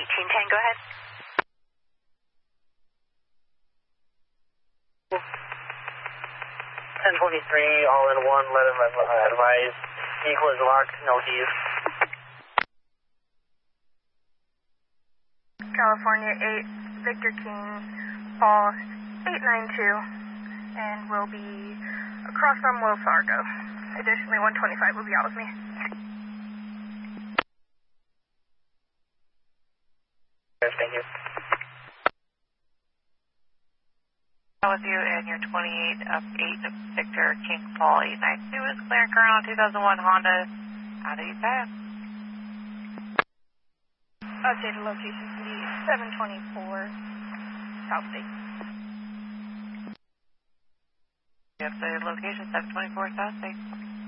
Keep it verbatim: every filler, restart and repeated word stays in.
eighteen ten, go ahead. ten twenty-three, all in one, let him advise. Vehicle is locked, no keys. California eight, Victor King, Paul eight nine two, and will be across from Wells Fargo. Additionally, one twenty-five will be out with me. Thank you. With you and your twenty-eight up eight Victor King Paul eight nine two is clear current on two thousand one Honda. How do you pass? Updated location to be seven twenty-four South State. Yep, the location seven twenty-four South State.